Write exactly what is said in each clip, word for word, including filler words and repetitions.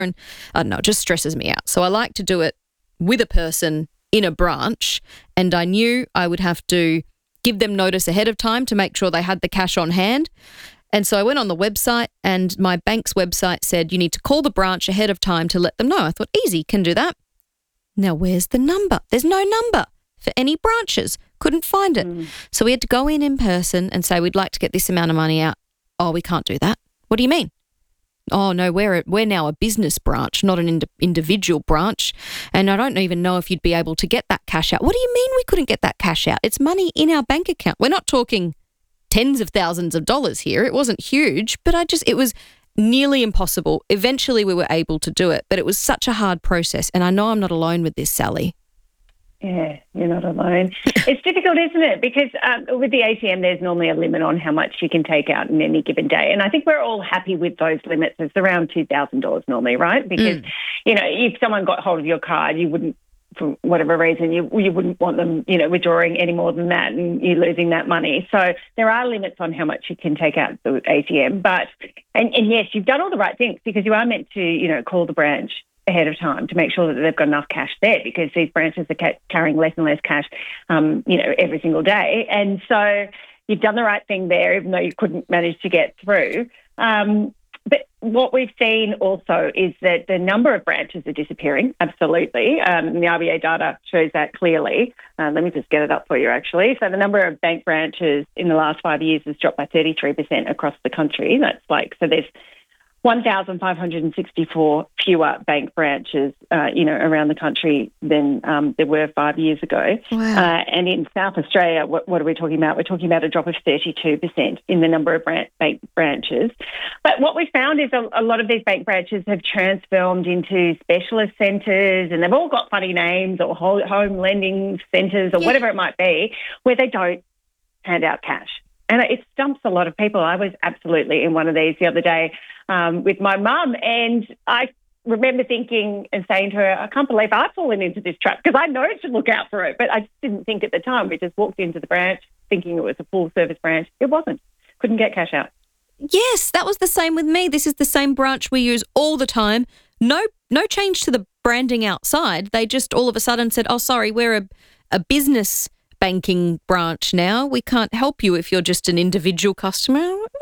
and I don't know, it just stresses me out. So I like to do it with a person in a branch, and I knew I would have to give them notice ahead of time to make sure they had the cash on hand. And so I went on the website, and my bank's website said you need to call the branch ahead of time to let them know. I thought, easy, can do that. Now, where's the number? There's no number for any branches. Couldn't find it. Mm. So we had to go in in person and say, we'd like to get this amount of money out. Oh, we can't do that. What do you mean? Oh, no, we're a, we're now a business branch, not an ind- individual branch. And I don't even know if you'd be able to get that cash out. What do you mean we couldn't get that cash out? It's money in our bank account. We're not talking tens of thousands of dollars here. It wasn't huge, but I just, it was nearly impossible. Eventually we were able to do it, but it was such a hard process. And I know I'm not alone with this, Sally. Yeah, you're not alone. It's difficult, isn't it? Because um, with the A T M, there's normally a limit on how much you can take out in any given day. And I think we're all happy with those limits. It's around two thousand dollars normally, right? Because, mm. you know, if someone got hold of your card, you wouldn't, for whatever reason, you you wouldn't want them, you know, withdrawing any more than that and you losing that money. So there are limits on how much you can take out the A T M. But, and, and yes, you've done all the right things because you are meant to, you know, call the branch ahead of time to make sure that they've got enough cash there because these branches are ca- carrying less and less cash, um, you know, every single day. And so you've done the right thing there, even though you couldn't manage to get through. Um, but what we've seen also is that the number of branches are disappearing, absolutely. Um, the R B A data shows that clearly. Uh, let me just get it up for you, actually. So the number of bank branches in the last five years has dropped by thirty-three percent across the country. That's like, so there's one thousand five hundred sixty-four fewer bank branches, uh, you know, around the country than um, there were five years ago. Wow. Uh, and in South Australia, what, what are we talking about? We're talking about a drop of thirty-two percent in the number of branch, bank branches. But what we found is a, a lot of these bank branches have transformed into specialist centres, and they've all got funny names or home lending centres or yeah. whatever it might be, where they don't hand out cash. And it stumps a lot of people. I was absolutely in one of these the other day um, with my mum, and I remember thinking and saying to her, I can't believe I've fallen into this trap because I know to look out for it, but I just didn't think at the time. We just walked into the branch thinking it was a full-service branch. It wasn't. Couldn't get cash out. Yes, that was the same with me. This is the same branch we use all the time. No no change to the branding outside. They just all of a sudden said, oh, sorry, we're a, a business banking branch now. We can't help you if you're just an individual customer.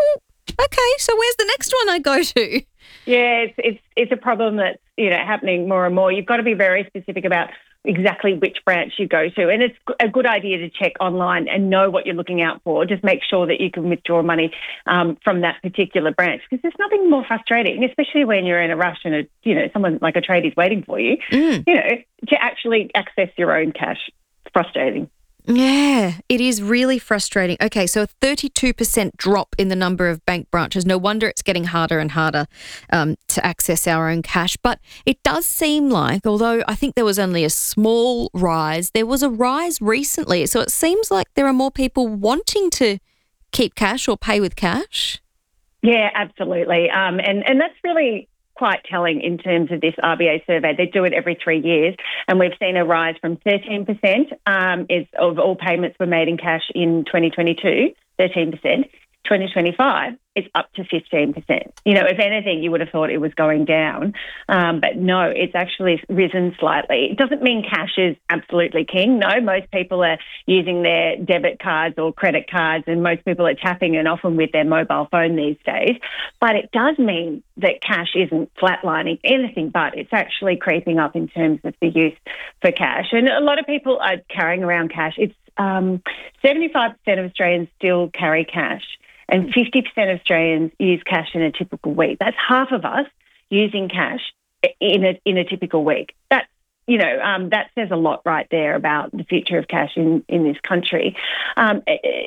Okay, so where's the next one I go to? Yeah, it's it's it's a problem that's, you know, happening more and more. You've got to be very specific about exactly which branch you go to, and it's a good idea to check online and know what you're looking out for. Just make sure that you can withdraw money um, from that particular branch, because there's nothing more frustrating, especially when you're in a rush and a, you know, someone like a tradie's waiting for you. Mm. You know, to actually access your own cash. It's frustrating. Yeah, it is really frustrating. Okay, so a thirty-two percent drop in the number of bank branches. No wonder it's getting harder and harder um, to access our own cash. But it does seem like, although I think there was only a small rise, there was a rise recently. So it seems like there are more people wanting to keep cash or pay with cash. Yeah, absolutely. Um, and, and that's really quite telling in terms of this R B A survey. They do it every three years, and we've seen a rise from thirteen percent um, is of all payments were made in cash in twenty twenty-two, thirteen percent. twenty twenty-five, it's up to fifteen percent. You know, if anything, you would have thought it was going down, um, but no, it's actually risen slightly. It doesn't mean cash is absolutely king. No, most people are using their debit cards or credit cards, and most people are tapping and often with their mobile phone these days. But it does mean that cash isn't flatlining, anything but. It's actually creeping up in terms of the use for cash. And a lot of people are carrying around cash. It's um, seventy-five percent of Australians still carry cash, and fifty percent of Australians use cash in a typical week. That's half of us using cash in a in a typical week. That's, you know, um, that says a lot right there about the future of cash in, in this country. Um,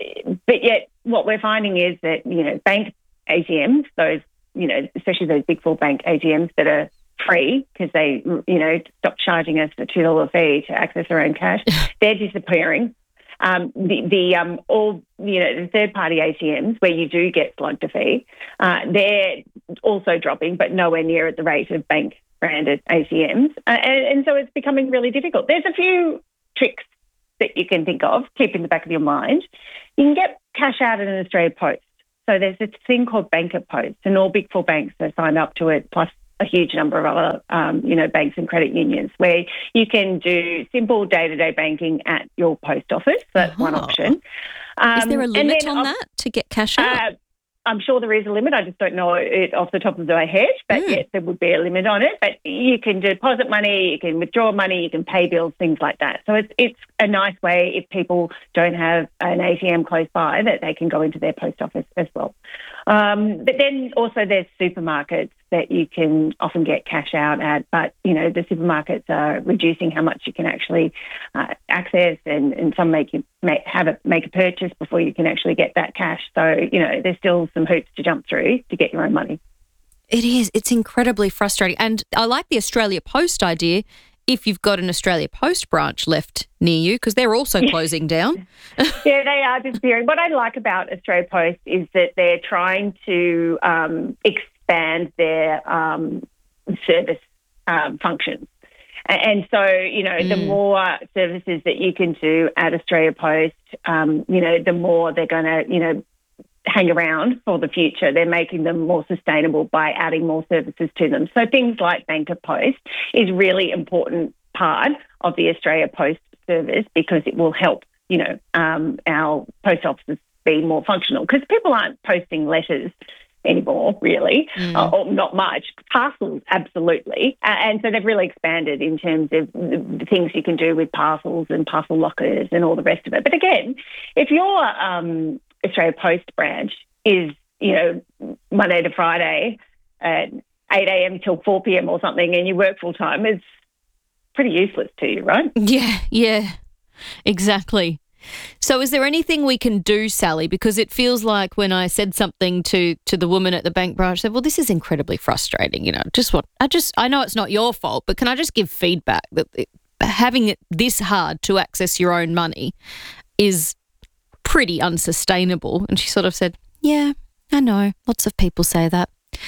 but yet what we're finding is that, you know, bank A T Ms, those, you know, especially those big four bank A T Ms that are free because they, you know, stop charging us a two dollars fee to access our own cash, they're disappearing. Um, the the um, all you know the third party A T Ms where you do get slugged a fee, uh, they're also dropping, but nowhere near at the rate of bank branded A T Ms, uh, and, and so it's becoming really difficult. There's a few tricks that you can think of, keep in the back of your mind. You can get cash out at an Australia Post. So there's this thing called Bank at Post, and all big four banks are signed up to it, plus a huge number of other, um, you know, banks and credit unions, where you can do simple day-to-day banking at your post office. That's one Oh. option. Um, Is there a and limit then, on uh, that to get cash out? Uh, I'm sure there is a limit. I just don't know it off the top of my head, but Mm. yes, there would be a limit on it. But you can deposit money, you can withdraw money, you can pay bills, things like that. So it's it's a nice way, if people don't have an A T M close by, that they can go into their post office as well. Um, but then also there's supermarkets that you can often get cash out at, but, you know, the supermarkets are reducing how much you can actually uh, access, and, and some make you make, have a, make a purchase before you can actually get that cash. So, you know, there's still some hoops to jump through to get your own money. It is. It's incredibly frustrating. And I like the Australia Post idea if you've got an Australia Post branch left near you, because they're also closing down. Yeah, they are disappearing. What I like about Australia Post is that they're trying to um, expand their um, service um, functions. And so, you know, mm. the more services that you can do at Australia Post, um, you know, the more they're going to, you know, hang around for the future. They're making them more sustainable by adding more services to them. So things like Banker Post is really important part of the Australia Post service, because it will help, you know, um, our post offices be more functional, because people aren't posting letters anymore, really, mm. uh, or not much. Parcels, absolutely. Uh, and so they've really expanded in terms of the, the things you can do with parcels and parcel lockers and all the rest of it. But again, if your um, Australia Post branch is, you know, Monday to Friday at eight a.m. till four p.m. or something, and you work full time, it's pretty useless to you, right? Yeah, yeah, exactly. So is there anything we can do, Sally? Because it feels like when I said something to to the woman at the bank branch, I said, well, this is incredibly frustrating. You know, just what I just I know it's not your fault, but can I just give feedback that it, having it this hard to access your own money is pretty unsustainable? And she sort of said, yeah, I know. Lots of people say that.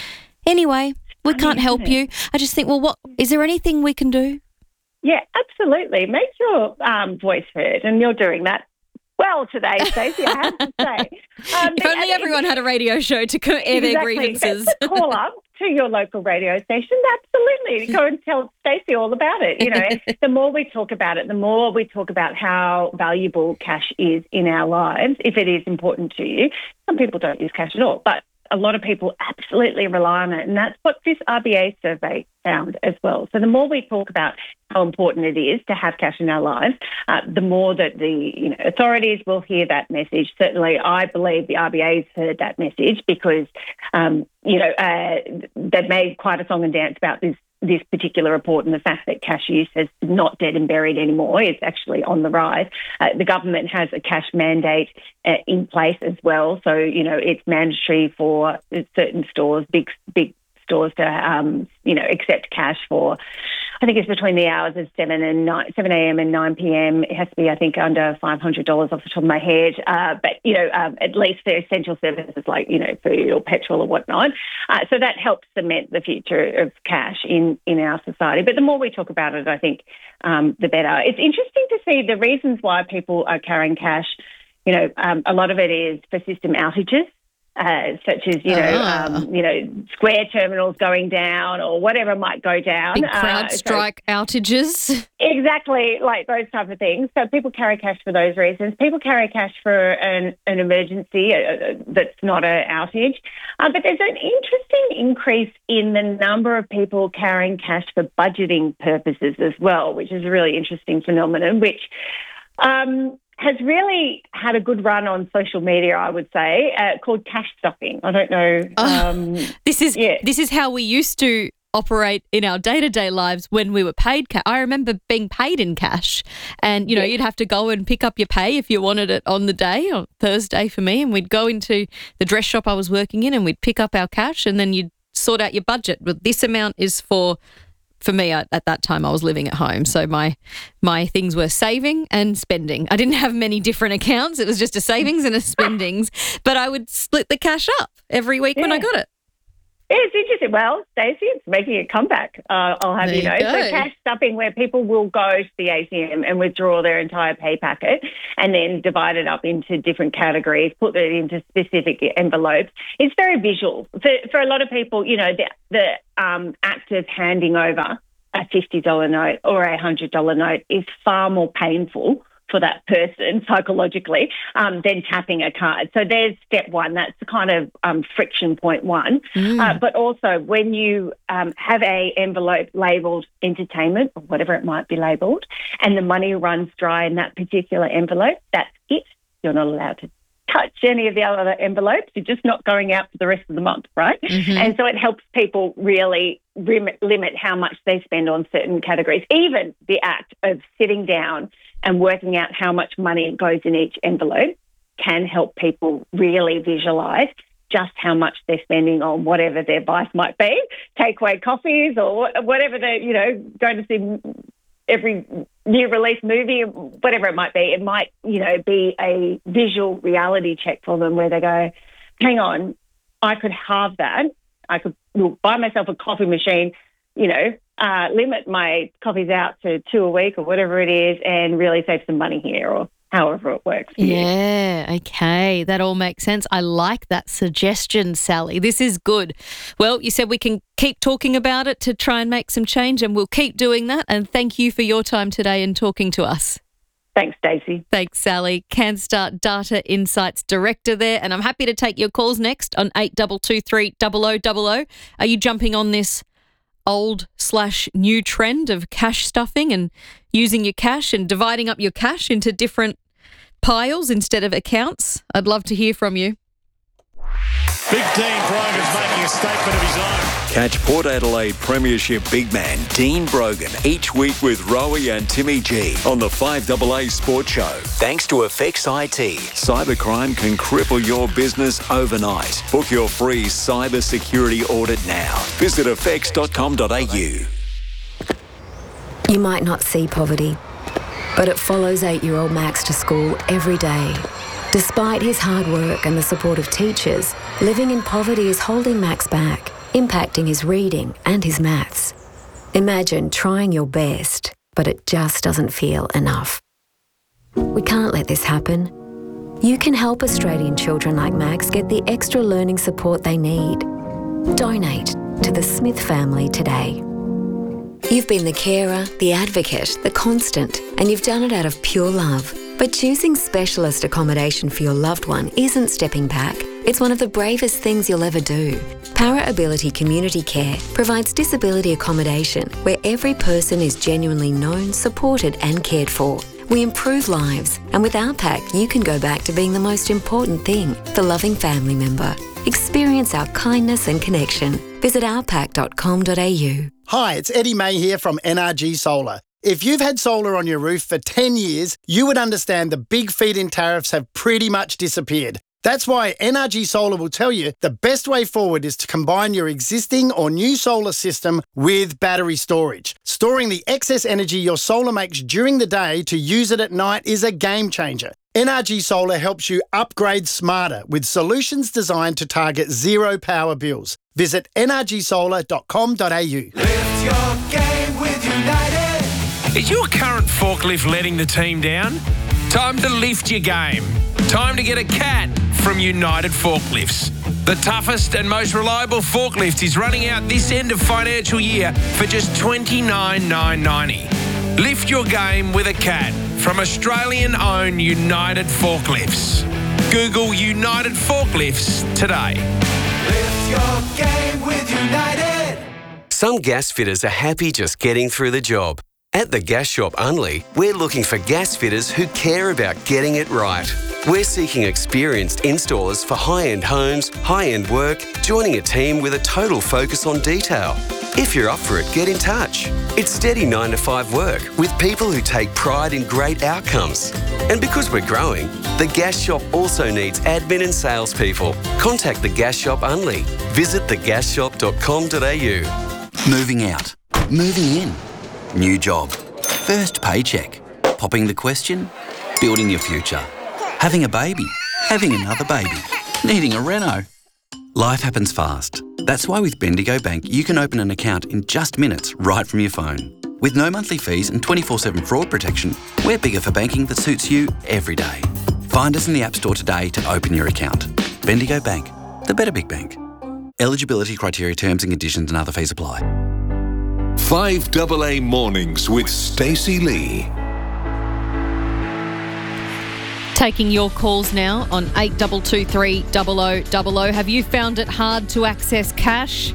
Anyway, we can't help you. I just think, well, what is there anything we can do? Yeah, absolutely. Make your um, voice heard, and you're doing that well today, Stacey, I have to say. Um, if only everyone had a radio show to air their exactly. grievances. Call up to your local radio station. Absolutely. Go and tell Stacey all about it. You know, the more we talk about it, the more we talk about how valuable cash is in our lives, if it is important to you. Some people don't use cash at all, but a lot of people absolutely rely on it, and that's what this R B A survey found as well. So the more we talk about how important it is to have cash in our lives, uh, the more that the you know authorities will hear that message. Certainly, I believe the R B A's heard that message, because um, you know uh, they've made quite a song and dance about this this particular report, and the fact that cash use is not dead and buried anymore. It's actually on the rise. Uh, the government has a cash mandate uh, in place as well. So, you know, it's mandatory for certain stores, big, big stores to, um, you know, accept cash for, I think it's between the hours of seven and nine, seven a.m. and nine p.m. It has to be, I think, under five hundred dollars off the top of my head. Uh, but, you know, um, at least for essential services like, you know, food or petrol or whatnot. Uh, so that helps cement the future of cash in, in our society. But the more we talk about it, I think um, the better. It's interesting to see the reasons why people are carrying cash. You know, um, a lot of it is for system outages. Uh, such as, you know, ah. um, you know, Square terminals going down or whatever might go down. Big CrowdStrike uh, so outages. Exactly, like those type of things. So people carry cash for those reasons. People carry cash for an, an emergency uh, that's not an outage. Uh, but there's an interesting increase in the number of people carrying cash for budgeting purposes as well, which is a really interesting phenomenon, which... Um, has really had a good run on social media, I would say, uh, called cash stuffing. I don't know. Um, oh, this is yeah. this is how we used to operate in our day-to-day lives when we were paid cash. I remember being paid in cash, and, you know, yeah. you'd have to go and pick up your pay if you wanted it on the day, on Thursday for me, and we'd go into the dress shop I was working in and we'd pick up our cash, and then you'd sort out your budget. But this amount is for... For me, at that time, I was living at home. So my my things were saving and spending. I didn't have many different accounts. It was just a savings and a spendings. But I would split the cash up every week yeah. when I got it. It's interesting. Well, Stacey, it's making a comeback, uh, I'll have There you know. you go. So cash stuffing, where people will go to the A T M and withdraw their entire pay packet and then divide it up into different categories, put it into specific envelopes. It's very visual. For, for a lot of people, you know, the, the um, act of handing over a fifty dollars note or a one hundred dollars note is far more painful for that person psychologically um, than tapping a card. So there's step one. That's the kind of um, friction point one. Mm. Uh, but also when you um, have a envelope labelled entertainment or whatever it might be labelled and the money runs dry in that particular envelope, that's it. You're not allowed to touch any of the other envelopes. You're just not going out for the rest of the month, right? Mm-hmm. And so it helps people really limit, limit how much they spend on certain categories. Even the act of sitting down and working out how much money goes in each envelope can help people really visualise just how much they're spending on whatever their vice might be, takeaway coffees or whatever they're, you know, going to see every new release movie, whatever it might be. It might, you know, be a visual reality check for them where they go, hang on, I could halve that. I could well, buy myself a coffee machine, you know, uh, limit my coffees out to two a week or whatever it is and really save some money here or however it works for you. Yeah, okay. That all makes sense. I like that suggestion, Sally. This is good. Well, you said we can keep talking about it to try and make some change, and we'll keep doing that. And thank you for your time today and talking to us. Thanks, Stacey. Thanks, Sally. CanStart Data Insights Director there. And I'm happy to take your calls next on eight two two three zero zero zero zero. Are you jumping on this old slash new trend of cash stuffing and using your cash and dividing up your cash into different piles instead of accounts? I'd love to hear from you. Big Dean Brogan's making a statement of his own. Catch Port Adelaide Premiership big man Dean Brogan each week with Rowie and Timmy G on the five A A Sports Show. Thanks to Effects I T. Cybercrime can cripple your business overnight. Book your free cyber security audit now. Visit effects dot com dot a u. You might not see poverty, but it follows eight-year-old Max to school every day. Despite his hard work and the support of teachers, living in poverty is holding Max back, impacting his reading and his maths. Imagine trying your best, but it just doesn't feel enough. We can't let this happen. You can help Australian children like Max get the extra learning support they need. Donate to the Smith family today. You've been the carer, the advocate, the constant, and you've done it out of pure love. But choosing specialist accommodation for your loved one isn't stepping back. It's one of the bravest things you'll ever do. Para-Ability Community Care provides disability accommodation where every person is genuinely known, supported and cared for. We improve lives, and with our pack, you can go back to being the most important thing, the loving family member. Experience our kindness and connection. Visit our pack dot com dot a u. Hi, it's Eddie May here from N R G Solar. If you've had solar on your roof for ten years, you would understand the big feed-in tariffs have pretty much disappeared. That's why N R G Solar will tell you the best way forward is to combine your existing or new solar system with battery storage. Storing the excess energy your solar makes during the day to use it at night is a game changer. N R G Solar helps you upgrade smarter with solutions designed to target zero power bills. Visit N R G solar dot com dot a u. Lift your game with United. Is your current forklift letting the team down? Time to lift your game. Time to get a cat from United Forklifts. The toughest and most reliable forklift is running out this end of financial year for just twenty-nine thousand nine hundred ninety. Lift your game with a cat from Australian-owned United Forklifts. Google United Forklifts today. Lift your game with United. Some gas fitters are happy just getting through the job. At the Gas Shop Unley, we're looking for gas fitters who care about getting it right. We're seeking experienced installers for high-end homes, high-end work, joining a team with a total focus on detail. If you're up for it, get in touch. It's steady nine to five work with people who take pride in great outcomes. And because we're growing, the Gas Shop also needs admin and salespeople. Contact the Gas Shop Unley. Visit the gas shop dot com dot a u. Moving out. Moving in. New job. First paycheck. Popping the question. Building your future. Having a baby. Having another baby. Needing a reno. Life happens fast. That's why with Bendigo Bank, you can open an account in just minutes right from your phone. With no monthly fees and twenty-four seven fraud protection, we're bigger for banking that suits you every day. Find us in the App Store today to open your account. Bendigo Bank, the better big bank. Eligibility criteria, terms and conditions and other fees apply. five A A Mornings with Stacey Lee. Taking your calls now on eight two two three double oh double oh. Have you found it hard to access cash?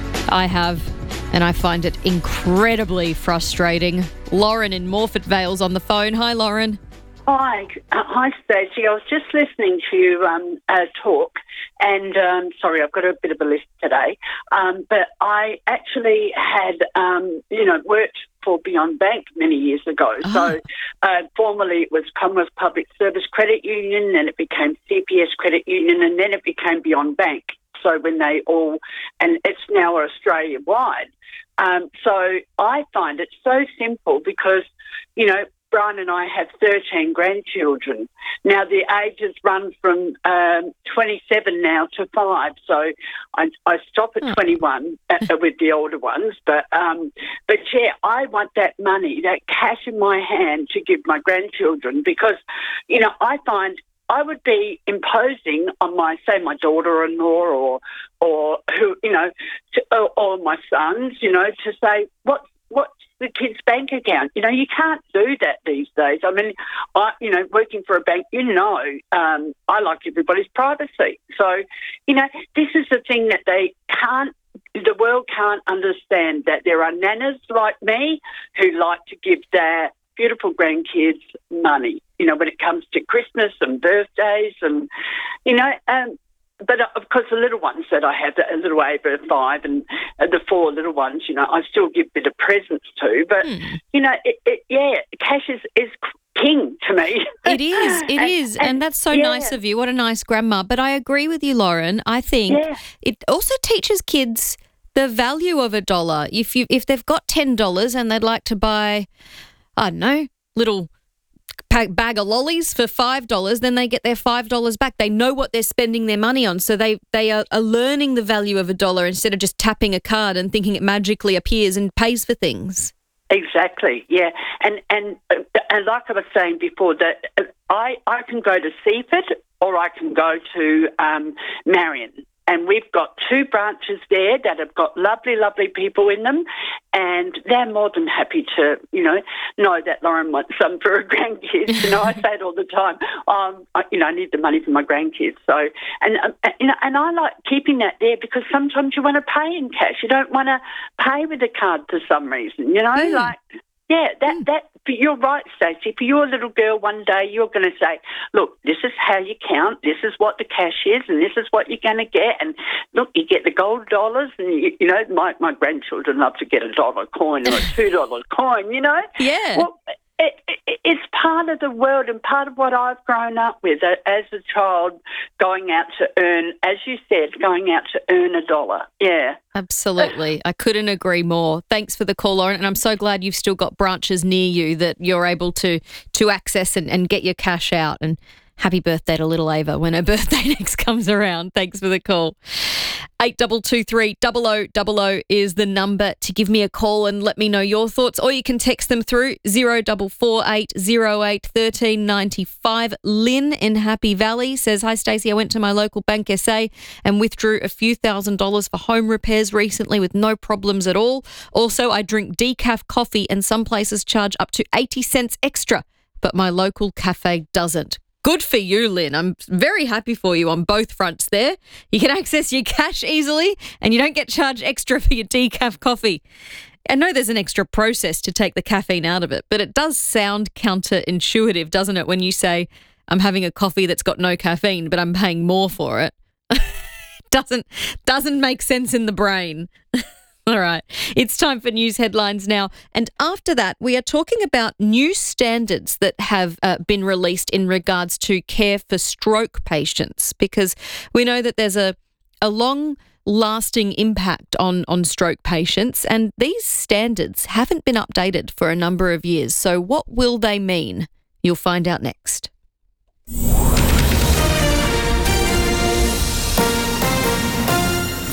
I have, and I find it incredibly frustrating. Lauren in Morford Vale's on the phone. Hi, Lauren. Hi, uh, hi, Stacey. I was just listening to you um, uh, talk, and um, sorry, I've got a bit of a list today. Um, but I actually had, um, you know, worked for Beyond Bank many years ago. Oh. So uh, formerly it was Commonwealth Public Service Credit Union, then it became C P S Credit Union, and then it became Beyond Bank. So when they all, and it's now Australia-wide. Um, so I find it so simple because, you know, Brian and I have thirteen grandchildren. Now, the ages run from um, twenty-seven now to five, so I, I stop at oh. twenty-one uh, with the older ones. But, um, but yeah, I want that money, that cash in my hand to give my grandchildren because, you know, I find I would be imposing on my, say, my daughter-in-law or, or who, you know, to, or, or my sons, you know, to say, what's, what's the kid's bank account? You know, you can't do that these days. I mean, I, you know, working for a bank, you know, um, I like everybody's privacy. So, you know, this is the thing that they can't, the world can't understand, that there are nanas like me who like to give their beautiful grandkids money, you know, when it comes to Christmas and birthdays and, you know, um, but of course the little ones that I have, a little over five and the four little ones, you know, I still give a bit of presents to. But, mm. you know, it, it, yeah, cash is, is king to me. It is, it and, is. And, and that's so yeah. nice of you. What a nice grandma. But I agree with you, Lauren. I think yeah. it also teaches kids the value of a dollar. If you if they've got ten dollars and they'd like to buy, I don't know, little bag of lollies for five dollars, then they get their five dollars back. They know what they're spending their money on, so they, they are, are learning the value of a dollar instead of just tapping a card and thinking it magically appears and pays for things. Exactly, yeah. And and, uh, and like I was saying before, that uh, I, I can go to Seaford or I can go to um, Marion. And we've got two branches there that have got lovely, lovely people in them, and they're more than happy to, you know, know that Lauren wants some for her grandkids. You know, I say it all the time. Um, I, you know, I need the money for my grandkids. So, and uh, you know, and I like keeping that there because sometimes you want to pay in cash. You don't want to pay with a card for some reason. You know, mm. like. Yeah, that, mm. that, but you're right, Stacey. For your little girl one day, you're going to say, look, this is how you count, this is what the cash is, and this is what you're going to get. And look, you get the gold dollars, and, you, you know, my, my grandchildren love to get a dollar coin or a two dollar coin, you know? Yeah. Well, it, it, it's part of the world and part of what I've grown up with as a child, going out to earn, as you said, going out to earn a dollar. Yeah. Absolutely. I couldn't agree more. Thanks for the call, Lauren, and I'm so glad you've still got branches near you that you're able to to access and, and get your cash out. And happy birthday to little Ava when her birthday next comes around. Thanks for the call. eight two two three double oh double oh is the number to give me a call and let me know your thoughts, or you can text them through zero four four eight zero eight one three nine five. Lynn in Happy Valley says, hi Stacey, I went to my local Bank S A and withdrew a few thousand dollars for home repairs recently with no problems at all. Also, I drink decaf coffee and some places charge up to eighty cents extra, but my local cafe doesn't. Good for you, Lynn. I'm very happy for you on both fronts there. You can access your cash easily and you don't get charged extra for your decaf coffee. I know there's an extra process to take the caffeine out of it, but it does sound counterintuitive, doesn't it, when you say, I'm having a coffee that's got no caffeine, but I'm paying more for it. doesn't, doesn't make sense in the brain. All right, it's time for news headlines now. And after that, we are talking about new standards that have uh, been released in regards to care for stroke patients, because we know that there's a, a long-lasting impact on, on stroke patients, and these standards haven't been updated for a number of years. So what will they mean? You'll find out next.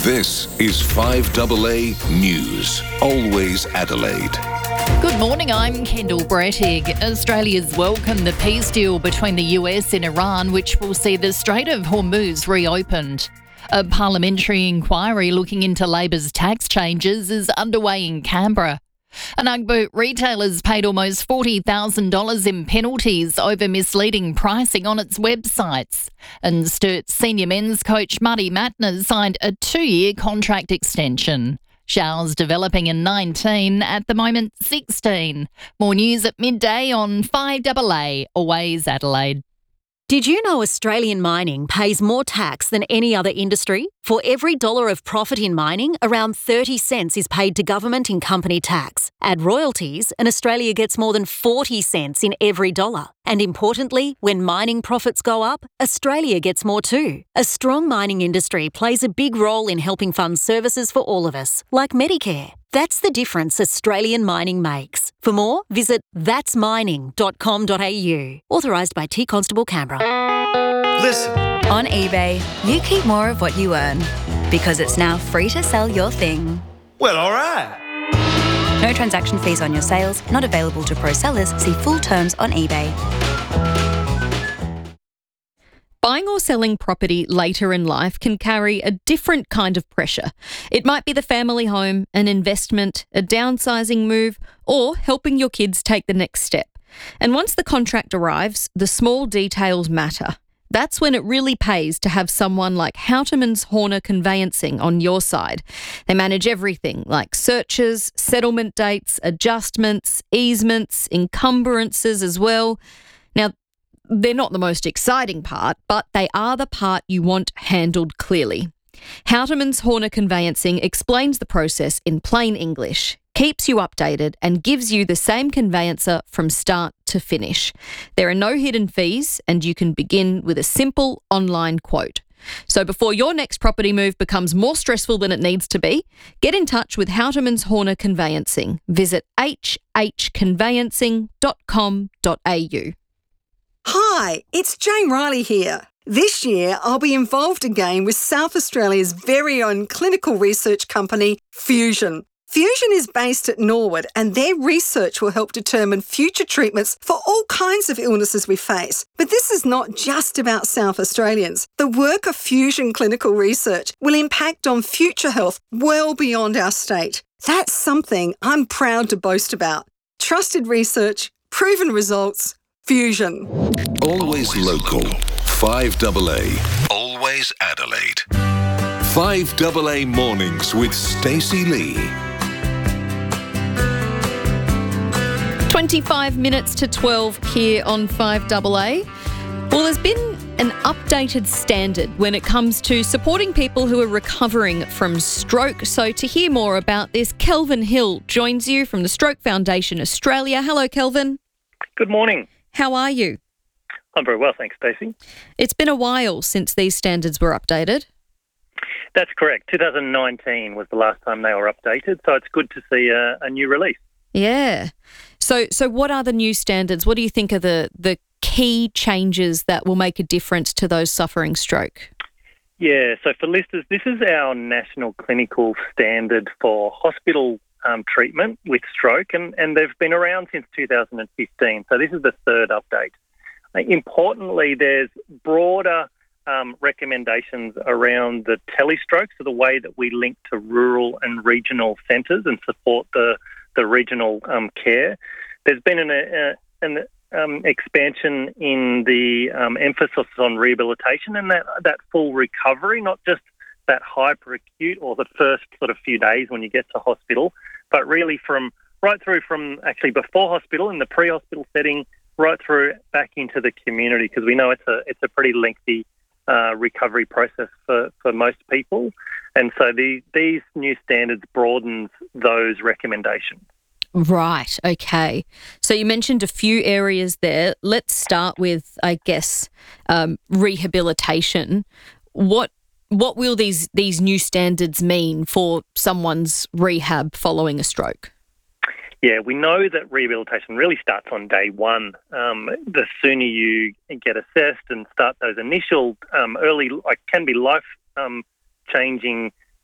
This is five A A News. Always Adelaide. Good morning, I'm Kendall Brettig. Australia's welcomed the peace deal between the U S and Iran, which will see the Strait of Hormuz reopened. A parliamentary inquiry looking into Labor's tax changes is underway in Canberra. An Ugg retailer's paid almost forty thousand dollars in penalties over misleading pricing on its websites. And Sturt's senior men's coach Muddy Matner signed a two-year contract extension. Showers developing in nineteen, at the moment sixteen. More news at midday on five A A, Always Adelaide. Did you know Australian mining pays more tax than any other industry? For every dollar of profit in mining, around thirty cents is paid to government in company tax. Add royalties, and Australia gets more than forty cents in every dollar. And importantly, when mining profits go up, Australia gets more too. A strong mining industry plays a big role in helping fund services for all of us, like Medicare. That's the difference Australian mining makes. For more, visit thats mining dot com dot a u. Authorised by T Constable Canberra. Listen. On eBay, you keep more of what you earn because it's now free to sell your thing. Well, all right. No transaction fees on your sales, not available to pro sellers. See full terms on eBay. Buying or selling property later in life can carry a different kind of pressure. It might be the family home, an investment, a downsizing move, or helping your kids take the next step. And once the contract arrives, the small details matter. That's when it really pays to have someone like Houteman's Horner Conveyancing on your side. They manage everything like searches, settlement dates, adjustments, easements, encumbrances as well. Now, they're not the most exciting part, but they are the part you want handled clearly. Houteman's Horner Conveyancing explains the process in plain English, keeps you updated, and gives you the same conveyancer from start to finish. There are no hidden fees, and you can begin with a simple online quote. So before your next property move becomes more stressful than it needs to be, get in touch with Houteman's Horner Conveyancing. Visit h h conveyancing dot com dot a u. Hi, it's Jane Riley here. This year, I'll be involved again with South Australia's very own clinical research company, Fusion. Fusion is based at Norwood, and their research will help determine future treatments for all kinds of illnesses we face. But this is not just about South Australians. The work of Fusion Clinical Research will impact on future health well beyond our state. That's something I'm proud to boast about. Trusted research, proven results, Fusion. Always local. five A A. Always Adelaide. five A A Mornings with Stacey Lee. twenty-five minutes to twelve here on five A A. Well, there's been an updated standard when it comes to supporting people who are recovering from stroke. So to hear more about this, Kelvin Hill joins you from the Stroke Foundation Australia. Hello, Kelvin. Good morning. How are you? I'm very well, thanks, Stacey. It's been a while since these standards were updated. That's correct. two thousand nineteen was the last time they were updated, so it's good to see a, a new release. Yeah. So so what are the new standards? What do you think are the, the key changes that will make a difference to those suffering stroke? Yeah, so for listeners, this is our national clinical standard for hospital um, treatment with stroke, and, and they've been around since two thousand fifteen, so this is the third update. Importantly, there's broader um, recommendations around the telestroke, so the way that we link to rural and regional centres and support the, the regional um, care. There's been an, uh, an um, expansion in the um, emphasis on rehabilitation and that, that full recovery, not just that hyperacute or the first sort of few days when you get to hospital, but really from right through from actually before hospital in the pre-hospital setting right through back into the community, because we know it's a it's a pretty lengthy uh, recovery process for, for most people. And so the, these new standards broadens those recommendations. Right, okay. So you mentioned a few areas there. Let's start with, I guess, um, rehabilitation. What what will these these new standards mean for someone's rehab following a stroke? Yeah, we know that rehabilitation really starts on day one. Um, the sooner you get assessed and start those initial um, early, like can be life um, changing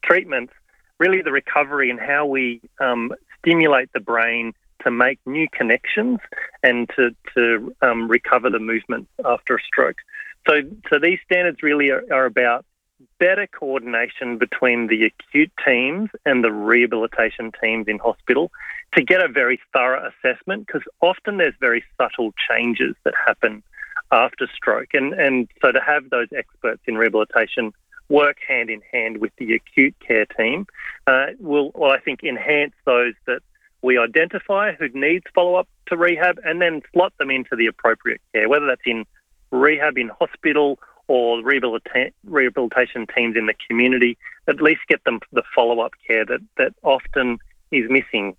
treatments, really the recovery and how we um, stimulate the brain to make new connections and to, to um, recover the movement after a stroke. So, so these standards really are, are about better coordination between the acute teams and the rehabilitation teams in hospital to get a very thorough assessment, because often there's very subtle changes that happen after stroke. And, and so to have those experts in rehabilitation work hand in hand with the acute care team uh, will, well, I think, enhance those that we identify who needs follow-up to rehab and then slot them into the appropriate care, whether that's in rehab in hospital or rehabilita- rehabilitation teams in the community. At least get them the follow-up care that, that often is missing.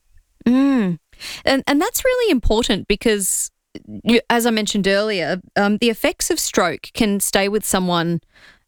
Mm. And, and that's really important because, you, as I mentioned earlier, um, the effects of stroke can stay with someone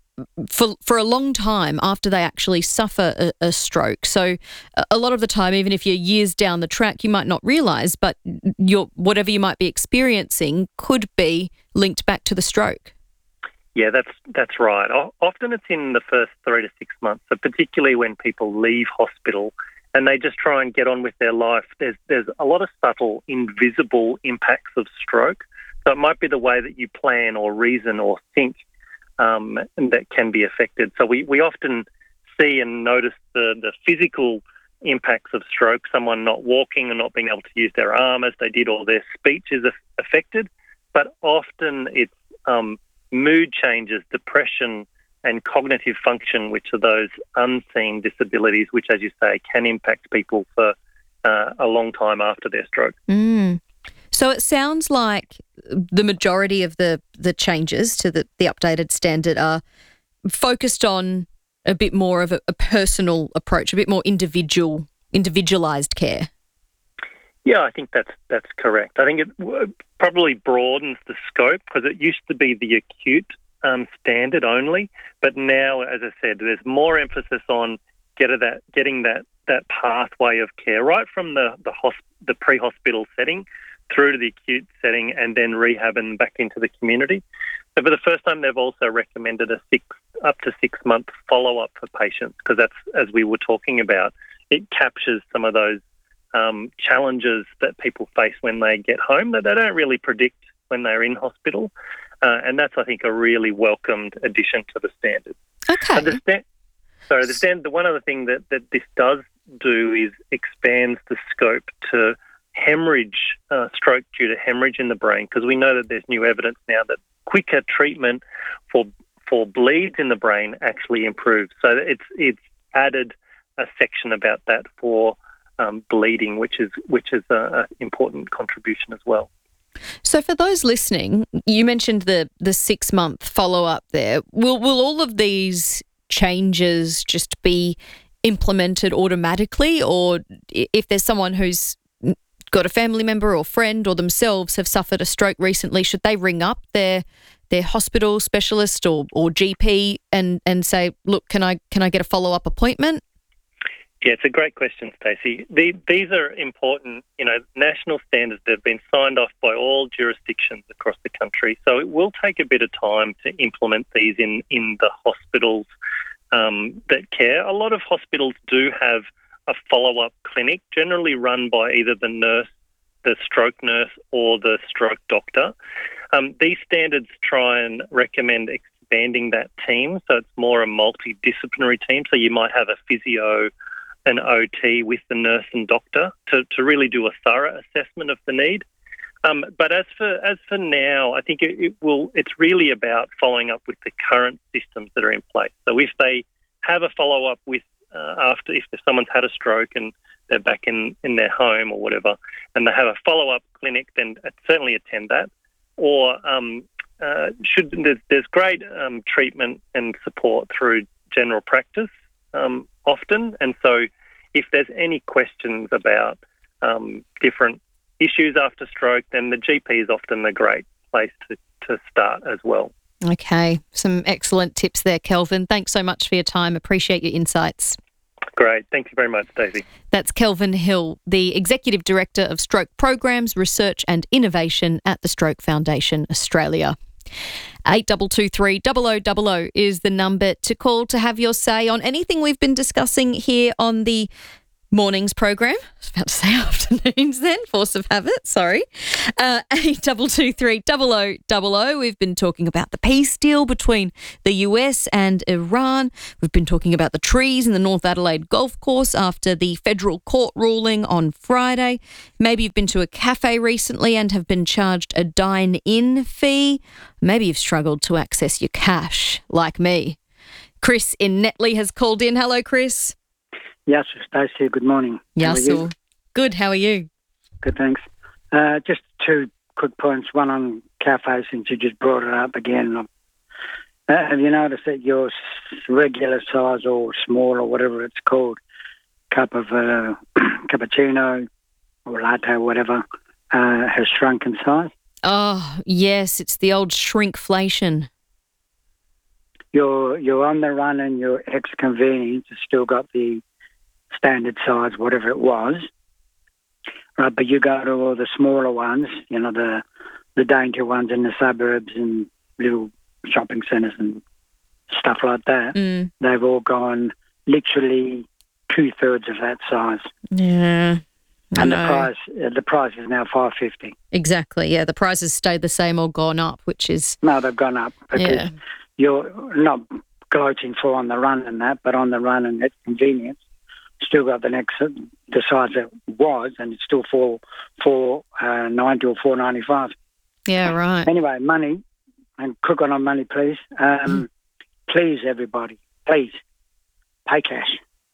for for a long time after they actually suffer a, a stroke. So a lot of the time, even if you're years down the track, you might not realise, but your whatever you might be experiencing could be linked back to the stroke. Yeah, that's that's right. O- often it's in the first three to six months, so particularly when people leave hospital and they just try and get on with their life. There's there's a lot of subtle, invisible impacts of stroke. So it might be the way that you plan or reason or think Um, that can be affected. So we, we often see and notice the, the physical impacts of stroke, someone not walking and not being able to use their arm as they did, or their speech is affected. But often it's um, mood changes, depression and cognitive function, which are those unseen disabilities, which, as you say, can impact people for uh, a long time after their stroke. Mm. So it sounds like the majority of the, the changes to the, the updated standard are focused on a bit more of a, a personal approach, a bit more individual, individualised care. Yeah, I think that's that's correct. I think it w- probably broadens the scope, because it used to be the acute um, standard only, but now, as I said, there's more emphasis on get that getting that that pathway of care right from the the, hosp- the pre-hospital setting through to the acute setting and then rehab and back into the community. So for the first time, they've also recommended a six up to six month follow-up for patients, because that's, as we were talking about, it captures some of those um, challenges that people face when they get home that they don't really predict when they're in hospital. Uh, and that's, I think, a really welcomed addition to the standard. Okay. Uh, the sta- sorry, the standard, the one other thing that, that this does do is expands the scope to hemorrhage, uh, stroke due to hemorrhage in the brain, because we know that there's new evidence now that quicker treatment for for bleeds in the brain actually improves. So it's it's added a section about that for um, bleeding, which is which is an important contribution as well. So for those listening, you mentioned the the six month follow up there. Will will all of these changes just be implemented automatically, or if there's someone who's got a family member or friend or themselves have suffered a stroke recently, should they ring up their their hospital specialist or, or G P and, and say, look, can I can I get a follow-up appointment? Yeah, it's a great question, Stacey. The, these are important, you know, national standards that have been signed off by all jurisdictions across the country. So it will take a bit of time to implement these in, in the hospitals um, that care. A lot of hospitals do have a follow-up clinic, generally run by either the nurse, the stroke nurse, or the stroke doctor. Um, these standards try and recommend expanding that team, so it's more a multidisciplinary team. So you might have a physio, an O T with the nurse and doctor to, to really do a thorough assessment of the need. Um, but as for as for now, I think it, it will. It's really about following up with the current systems that are in place. So if they have a follow-up with Uh, after if someone's had a stroke and they're back in, in their home or whatever, and they have a follow-up clinic, then certainly attend that. Or um, uh, should there's, there's great um, treatment and support through general practice um, often, and so if there's any questions about um, different issues after stroke, then the G P is often a great place to, to start as well. Okay, some excellent tips there, Kelvin. Thanks so much for your time. Appreciate your insights. Great. Thank you very much, Stacey. That's Kelvin Hill, the Executive Director of Stroke Programs, Research and Innovation at the Stroke Foundation Australia. eight two two three, double oh double oh is the number to call to have your say on anything we've been discussing here on the morning's program. I was about to say afternoons then, force of habit, sorry. Uh, eight two two three, double oh double oh. We've been talking about the peace deal between the U S and Iran. We've been talking about the trees in the North Adelaide golf course after the federal court ruling on Friday. Maybe you've been to a cafe recently and have been charged a dine-in fee. Maybe you've struggled to access your cash, like me. Chris in Netley has called in. Hello, Chris. Yes, Stacey, good morning. Yes, How are you? Good, how are you? Good, thanks. Uh, just two quick points. One on cafe, since you just brought it up again. Uh, have you noticed that your regular size or small or whatever it's called, cup of uh, cappuccino or latte or whatever, uh, has shrunk in size? Oh, yes, it's the old shrinkflation. You're, you're on the run and your ex-convenience has still got the standard size, whatever it was, right? But you go to all the smaller ones, you know, the the dainty ones in the suburbs and little shopping centres and stuff like that. Mm. They've all gone literally two thirds of that size, Yeah. I and the know. price uh, the price is now five fifty. Exactly, yeah. The prices stayed the same or gone up, which is... No, they've gone up because Yeah. you're not gloating for on the run and that, but on the run and at convenience. Still got the next the size it was, and it's still four four uh, ninety or four ninety five. Yeah, right. Anyway, money and quick on on money, please. Um, please, everybody, please pay cash.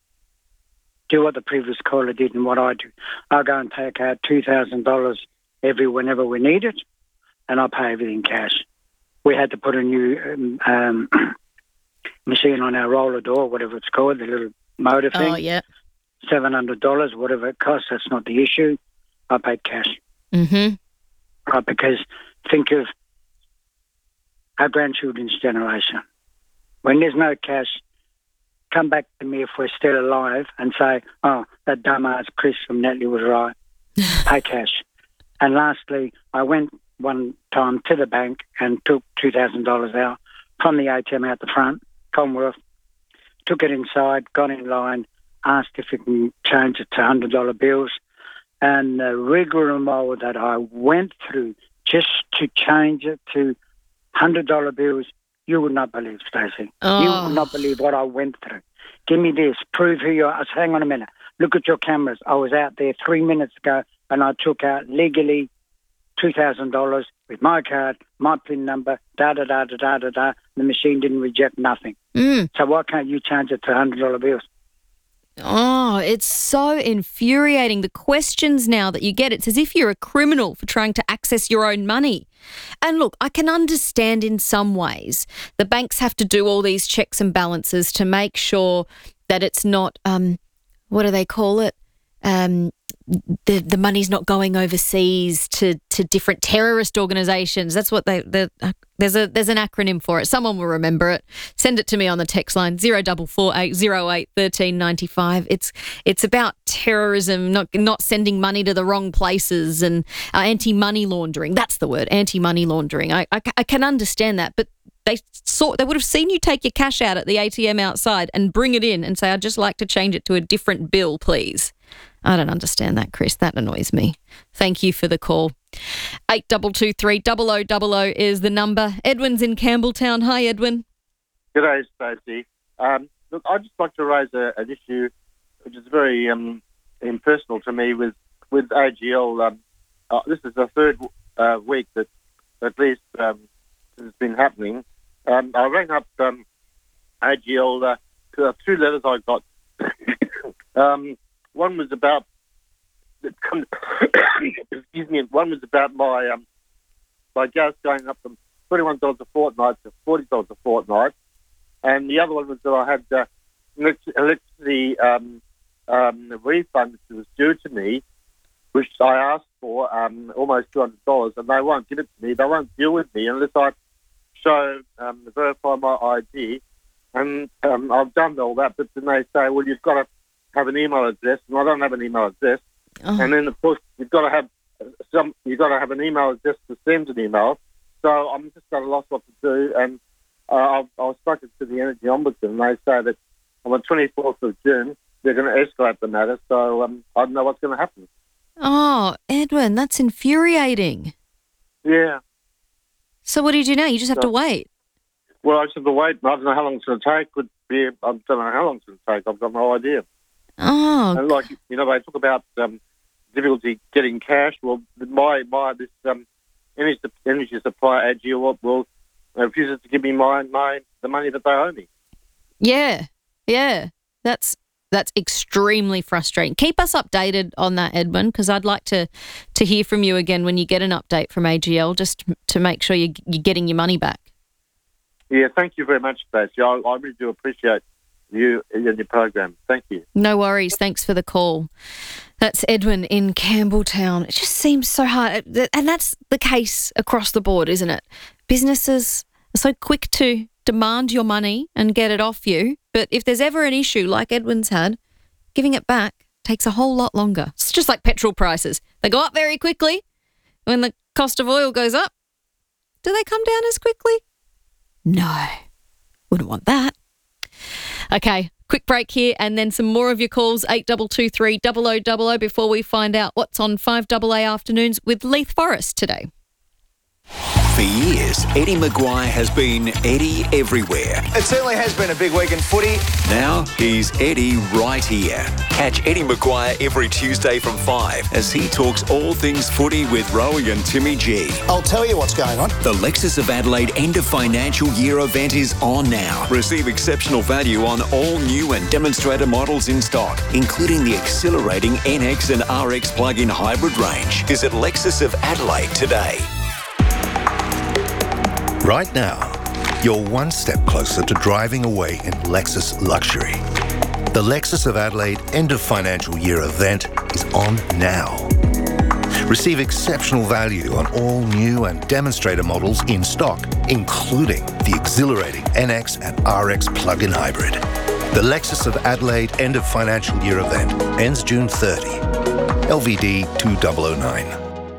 Do what the previous caller did and what I do. I go and take out two thousand dollars every whenever we need it, and I pay everything cash. We had to put a new um, machine on our roller door, whatever it's called, the little motor thing. Oh, yeah. seven hundred dollars, whatever it costs, that's not the issue. I paid cash. Mm-hmm. Right, because think of our grandchildren's generation. When there's no cash, come back to me if we're still alive and say, oh, that dumbass Chris from Netley was right. Pay cash. And lastly, I went one time to the bank and took two thousand dollars out from the A T M out the front, Commonwealth, took it inside, got in line, asked if we can change it to one hundred dollar bills. And the rigmarole that I went through just to change it to one hundred dollar bills, you would not believe, Stacey. Oh. You would not believe what I went through. Give me this, prove who you are. I said, hang on a minute, look at your cameras. I was out there three minutes ago and I took out legally two thousand dollars with my card, my PIN number, da-da-da-da-da-da-da. The machine didn't reject nothing. Mm. So why can't you change it to one hundred dollar bills? Oh, it's so infuriating. The questions now that you get, it's as if you're a criminal for trying to access your own money. And look, I can understand in some ways the banks have to do all these checks and balances to make sure that it's not, um, what do they call it? Um, the the money's not going overseas to, to different terrorist organisations. That's what they the uh, there's a there's an acronym for it. Someone will remember it. Send it to me on the text line zero double four eight zero eight thirteen ninety five. It's it's about terrorism, not not sending money to the wrong places, and uh, anti money laundering. That's the word, anti money laundering. I, I I can understand that, but they saw they would have seen you take your cash out at the A T M outside and bring it in and say, I'd just like to change it to a different bill, please. I don't understand that, Chris. That annoys me. Thank you for the call. eight two two three, double oh double oh is the number. Edwin's in Campbelltown. Hi, Edwin. Good day, Stacey. Um, look, I'd just like to raise a, an issue which is very um, impersonal to me with, with A G L. Um, uh, this is the third uh, week that at least um, this has been happening. Um, I rang up um, A G L, uh, to, uh, two letters I got. um, one was about, excuse me, one was about my um, my gas going up from twenty-one dollars a fortnight to forty dollars a fortnight. And the other one was that I had uh, electricity um, um, refund which was due to me, which I asked for, um, almost two hundred dollars, and they won't give it to me. They won't deal with me unless I show, um, verify my I D. And um, I've done all that, but then they say, well, you've got to have an email address, and I don't have an email address. Oh. And then, of course, you've got to have some. You've got to have an email address to send an email. So I'm just at a loss what to do. And uh, I, I was spoken to the Energy Ombudsman, and they say that on the twenty-fourth of June, they're going to escalate the matter. So um, I don't know what's going to happen. Oh, Edwin, that's infuriating. Yeah. So what do you do now? You just have So- to wait. Well, I just have to wait. I don't know how long it's going to take. Could be. I don't know how long it's going to take. I've got no idea. Oh. And like you know, they talk about um, difficulty getting cash. Well, my my this um, energy energy supplier A G L will, will refuses to give me my my the money that they owe me. Yeah, yeah. That's that's extremely frustrating. Keep us updated on that, Edwin, because I'd like to to hear from you again when you get an update from A G L, just to make sure you, you're getting your money back. Yeah, thank you very much, Stacey. I, I really do appreciate you and your program. Thank you. No worries. Thanks for the call. That's Edwin in Campbelltown. It just seems so hard. And that's the case across the board, isn't it? Businesses are so quick to demand your money and get it off you. But if there's ever an issue like Edwin's had, giving it back takes a whole lot longer. It's just like petrol prices. They go up very quickly. When the cost of oil goes up, do they come down as quickly? No. Wouldn't want that. Okay, quick break here and then some more of your calls, eight two two three, double oh double oh, before we find out what's on five A A Afternoons with Leith Forrest today. For years, Eddie Maguire has been Eddie everywhere. It certainly has been a big week in footy. Now he's Eddie right here. Catch Eddie Maguire every Tuesday from five as he talks all things footy with Rowie and Timmy G. I'll tell you what's going on. The Lexus of Adelaide end of financial year event is on now. Receive exceptional value on all new and demonstrator models in stock, including the exhilarating N X and R X plug-in hybrid range. Visit Lexus of Adelaide today. Right now, you're one step closer to driving away in Lexus luxury. The Lexus of Adelaide end of financial year event is on now. Receive exceptional value on all new and demonstrator models in stock, including the exhilarating N X and R X plug-in hybrid. The Lexus of Adelaide end of financial year event ends June thirtieth. L V D two thousand nine.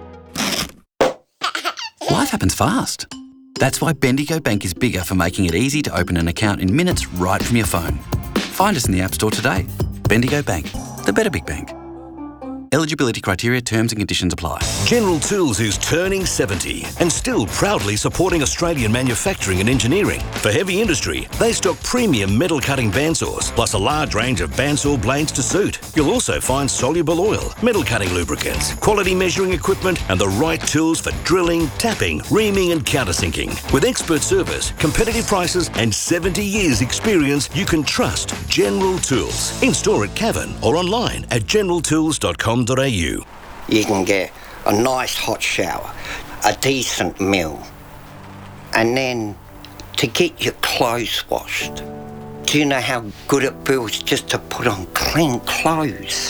Life happens fast. That's why Bendigo Bank is bigger for making it easy to open an account in minutes right from your phone. Find us in the App Store today. Bendigo Bank, the better big bank. Eligibility criteria, terms and conditions apply. General Tools is turning seventy and still proudly supporting Australian manufacturing and engineering. For heavy industry, they stock premium metal cutting bandsaws, plus a large range of bandsaw blades to suit. You'll also find soluble oil, metal cutting lubricants, quality measuring equipment, and the right tools for drilling, tapping, reaming, and countersinking. With expert service, competitive prices, and seventy years experience, you can trust General Tools. In store at Cavan or online at general tools dot com. You can get a nice hot shower, a decent meal, and then to get your clothes washed. Do you know how good it feels just to put on clean clothes?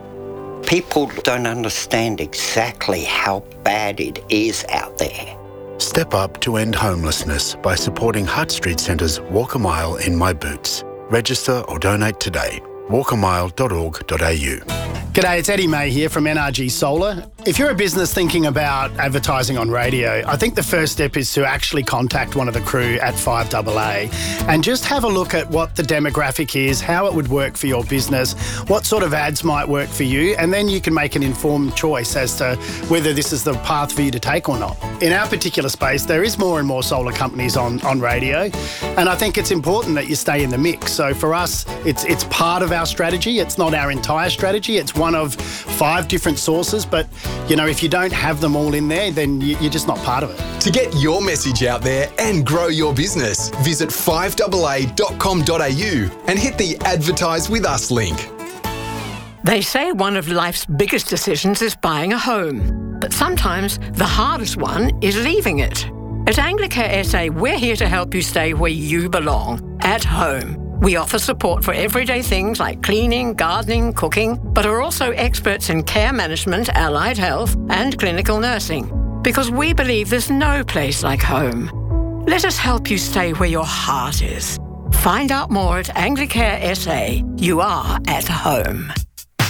People don't understand exactly how bad it is out there. Step up to end homelessness by supporting Hutt Street Centre's Walk a Mile in My Boots. Register or donate today. walk a mile dot org dot a u. G'day, it's Eddie May here from N R G Solar. If you're a business thinking about advertising on radio, I think the first step is to actually contact one of the crew at five A A and just have a look at what the demographic is, how it would work for your business, what sort of ads might work for you, and then you can make an informed choice as to whether this is the path for you to take or not. In our particular space, there is more and more solar companies on, on radio, and I think it's important that you stay in the mix. So for us, it's it's part of our strategy. It's not our entire strategy. It's one of five different sources, but you know, if you don't have them all in there, then you, you're just not part of it. To get your message out there and grow your business, visit five A A dot com dot a u and hit the Advertise With Us link. They say one of life's biggest decisions is buying a home, but sometimes the hardest one is leaving it. At Anglicare S A, we're here to help you stay where you belong, at home. We offer support for everyday things like cleaning, gardening, cooking, but are also experts in care management, allied health, and clinical nursing. Because we believe there's no place like home. Let us help you stay where your heart is. Find out more at Anglicare S A. You are at home.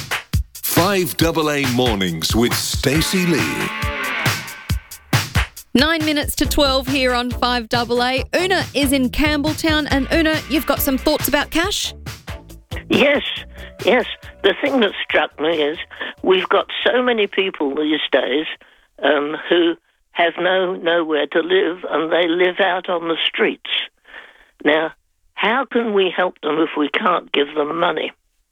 five A A Mornings with Stacey Lee. Nine minutes to twelve here on five double A. Una is in Campbelltown, and Una, you've got some thoughts about cash? Yes, yes. The thing that struck me is we've got so many people these days um, who have no nowhere to live, and they live out on the streets. Now, how can we help them if we can't give them money?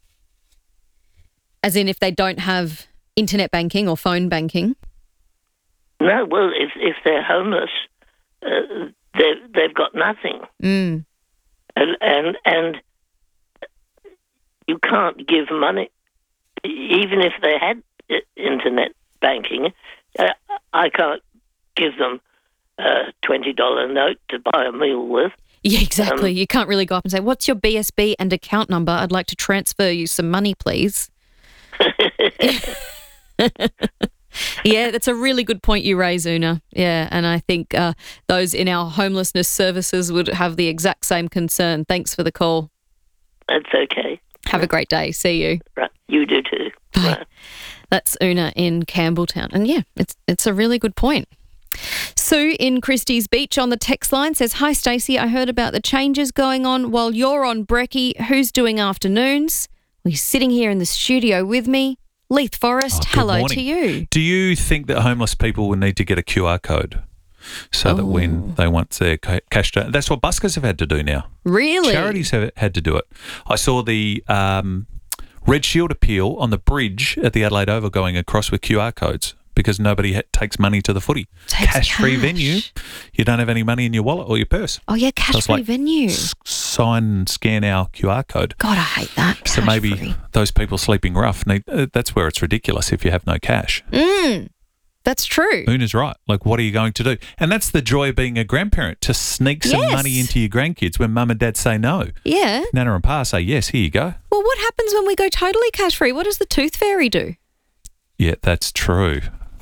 As in if they don't have internet banking or phone banking? No, well, if if they're homeless, uh, they've, they've got nothing. Mm. And, and, and you can't give money, even if they had internet banking. Uh, I can't give them a twenty dollars note to buy a meal with. Yeah, exactly. Um, you can't really go up and say, what's your B S B and account number? I'd like to transfer you some money, please. Yeah, that's a really good point you raise, Una. Yeah, and I think uh, those in our homelessness services would have the exact same concern. Thanks for the call. That's okay. Have a great day. See you. Right, you do too. Bye. Right. That's Una in Campbelltown. And yeah, it's it's a really good point. Sue in Christie's Beach on the text line says, hi Stacey, I heard about the changes going on while you're on brekkie. Who's doing afternoons? Well, you're sitting here in the studio with me. Leith Forrest, Oh, good hello morning. to you. Do you think that homeless people will need to get a Q R code so Oh. that when they want their ca- cash down, that's what buskers have had to do now. Really? Charities have had to do it. I saw the um, Red Shield appeal on the bridge at the Adelaide Oval going across with Q R codes because nobody ha- takes money to the footy. Takes Cash-free cash. venue, you don't have any money in your wallet or your purse. Oh, yeah, So it's cash-free like, venue. s- sign and scan our Q R code. God, I hate that. So maybe those people sleeping rough, need, uh, that's where it's ridiculous if you have no cash. Mm, that's true. Una's right. Like, what are you going to do? And that's the joy of being a grandparent, to sneak some Yes. money into your grandkids when mum and dad say no. Yeah. Nana and Pa say, yes, here you go. Well, what happens when we go totally cash-free? What does the tooth fairy do? Yeah, that's true.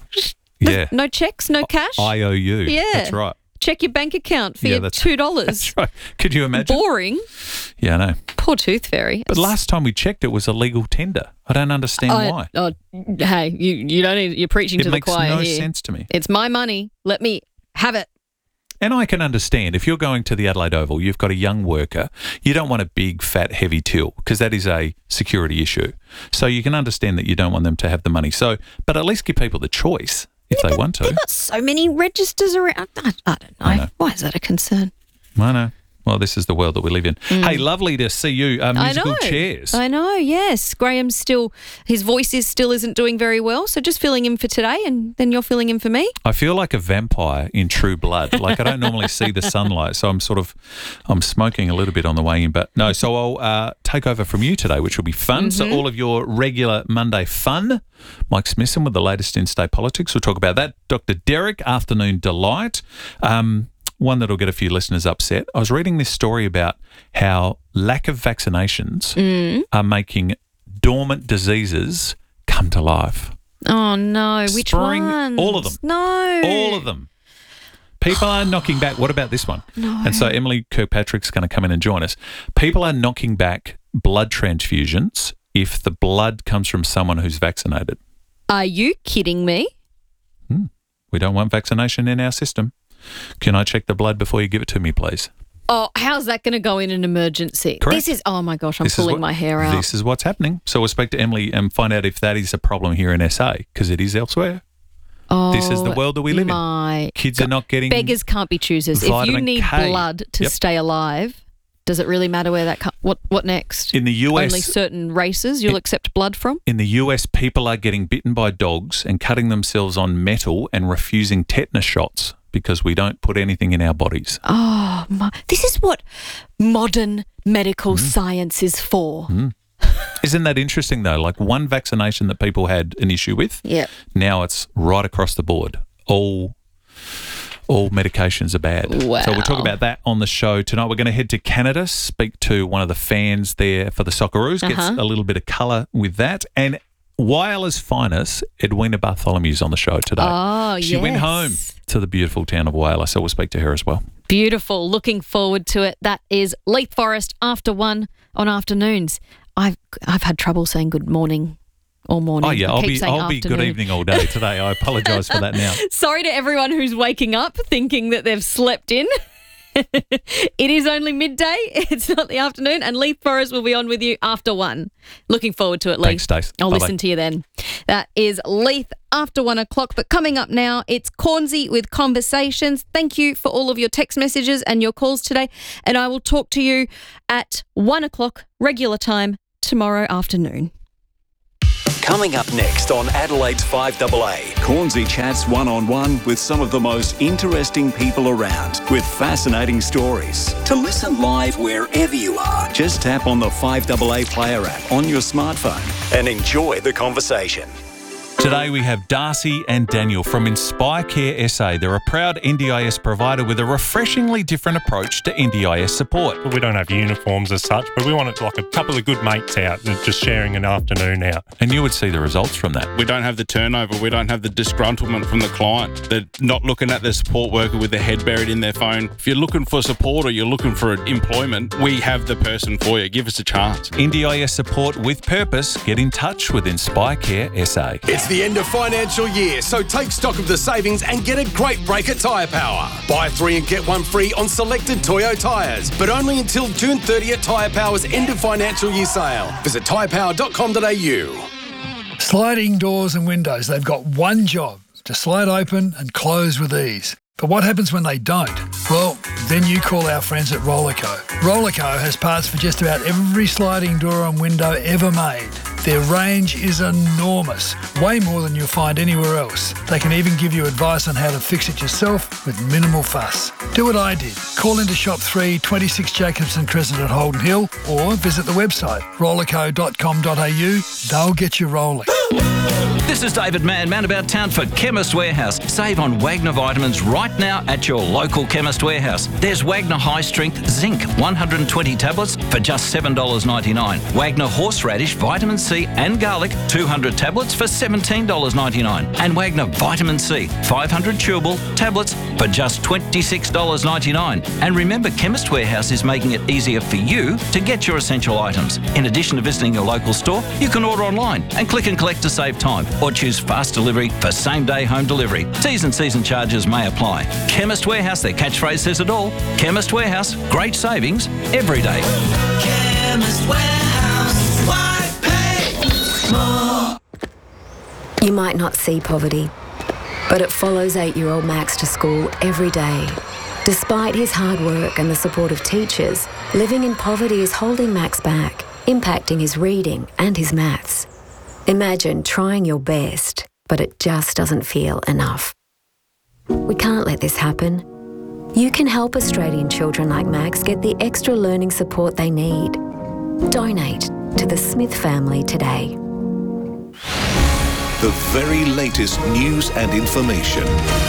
Yeah. No checks, no cash? I O U. Yeah. That's right. Check your bank account for Yeah, your that's- two dollars. That's right. Could you imagine? Boring. Yeah, I know. Poor tooth fairy. But last time we checked, it was a legal tender. I don't understand I- why. Oh, hey, you, you don't need, you're preaching It to the makes choir no here. sense to me. It's my money. Let me have it. And I can understand if you're going to the Adelaide Oval, you've got a young worker, you don't want a big, fat, heavy till because that is a security issue. So you can understand that you don't want them to have the money. So, but at least give people the choice if they want to. They've got so many registers around. I, I don't know. I know. Why is that a concern? I know. Well, this is the world that we live in. Hey, lovely to see you. Uh, musical Mm. I know. chairs. I know, yes. Graham's still, his voice is still isn't doing very well. So just filling in for today and then you're filling in for me. I feel like a vampire in True Blood. Like I don't normally see the sunlight, so I'm sort of, I'm smoking a little bit on the way in. But no, so I'll uh, take over from you today, which will be fun. So Mhm. all of your regular Monday fun. Mike Smithson with the latest in state politics. We'll talk about that. Doctor Derek, Afternoon Delight. Um, one that'll get a few listeners upset. I was reading this story about how lack of vaccinations Mm. are making dormant diseases come to life. Oh, no. Which Spring- ones? all of them. No. All of them. People are knocking back. What about this one? No. And so Emily Kirkpatrick's going to come in and join us. People are knocking back blood transfusions if the blood comes from someone who's vaccinated. Are you kidding me? We don't want vaccination in our system. Can I check the blood before you give it to me, please? Oh, how's that going to go in an emergency? Correct. This is, oh my gosh, I'm This is pulling what- my hair out. This is what's happening. So we'll speak to Emily and find out if that is a problem here in S A, because it is elsewhere. Oh, This is the world that we live in. my Kids are not getting Beggars can't be choosers. If you vitamin need K. blood to Yep. stay alive, does it really matter where that co- what what next? In the U S Only certain races you'll accept blood from? In the U S, people are getting bitten by dogs and cutting themselves on metal and refusing tetanus shots because we don't put anything in our bodies. Oh, my, this is what modern medical Mm-hmm. science is for. Mm. Isn't that interesting, though? Like one vaccination that people had an issue with, Yeah. now it's right across the board. All all medications are bad. Wow. So we'll talk about that on the show tonight. We're going to head to Canada, speak to one of the fans there for the Socceroos, get Uh-huh. a little bit of colour with that. And Wyler's finest, Edwina Bartholomew's on the show today. Oh, She went yes. home to the beautiful town of Wyler, so we'll speak to her as well. Beautiful. Looking forward to it. That is Leith Forrest after one on afternoons. I've I've had trouble saying good morning all morning. Oh, yeah, I I'll keep be saying I'll be good afternoon. evening all day today. I apologise for that now. Sorry to everyone who's waking up thinking that they've slept in. It is only midday. It's not the afternoon. And Leith Forrest will be on with you after one. Looking forward to it, Leith. Thanks, Stace. I'll Bye-bye. listen to you then. That is Leith after one o'clock. But coming up now, it's Cornsey with Conversations. Thank you for all of your text messages and your calls today. And I will talk to you at one o'clock regular time tomorrow afternoon. Coming up next on Adelaide's five double A, Cornsey chats one-on-one with some of the most interesting people around with fascinating stories. To listen live wherever you are, just tap on the five double A player app on your smartphone and enjoy the conversation. Today we have Darcy and Daniel from Inspire Care S A. They're a proud N D I S provider with a refreshingly different approach to N D I S support. We don't have uniforms as such, but we want it like a couple of good mates out and just sharing an afternoon out. And you would see the results from that. We don't have the turnover. We don't have the disgruntlement from the client. They're not looking at the support worker with their head buried in their phone. If you're looking for support or you're looking for employment, we have the person for you. Give us a chance. N D I S support with purpose. Get in touch with Inspire Care S A. It's the end of financial year, so take stock of the savings and get a great break at Tyre Power. Buy three and get one free on selected Toyo tyres, but only until June thirtieth Tyre Power's end of financial year sale. Visit tyre power dot com dot a u. Sliding doors and windows, they've got one job, to slide open and close with ease. But what happens when they don't? Well, then you call our friends at Rollerco. Rollerco has parts for just about every sliding door and window ever made. Their range is enormous, way more than you'll find anywhere else. They can even give you advice on how to fix it yourself with minimal fuss. Do what I did. Call into Shop three, twenty-six Jacobson Crescent at Holden Hill, or visit the website rollerco dot com dot a u. They'll get you rolling. This is David Mann, man about town for Chemist Warehouse. Save on Wagner vitamins right now at your local Chemist Warehouse. There's Wagner High Strength Zinc, one hundred twenty tablets for just seven dollars ninety-nine. Wagner Horseradish Vitamin C and Garlic, two hundred tablets for seventeen dollars ninety-nine. And Wagner Vitamin C, five hundred chewable tablets for just twenty-six dollars ninety-nine. And remember, Chemist Warehouse is making it easier for you to get your essential items. In addition to visiting your local store, you can order online and click and collect to save time, or choose fast delivery for same-day home delivery. T's and C's and charges may apply. Chemist Warehouse, their catchphrase says it all. Chemist Warehouse, great savings every day. Chemist Warehouse, why pay more? You might not see poverty, but it follows eight-year-old Max to school every day. Despite his hard work and the support of teachers, living in poverty is holding Max back, impacting his reading and his maths. Imagine trying your best, but it just doesn't feel enough. We can't let this happen. You can help Australian children like Max get the extra learning support they need. Donate to the Smith family today. The very latest news and information.